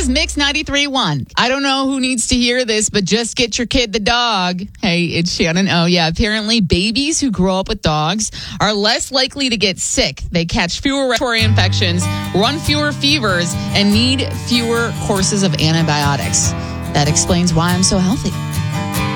is Mix 93.1. I don't know who needs to hear this, but just get your kid the dog. Hey, it's Shannon. Oh, yeah. Apparently, babies who grow up with dogs are less likely to get sick. They catch fewer respiratory infections, run fewer fevers, and need fewer courses of antibiotics. That explains why I'm so healthy.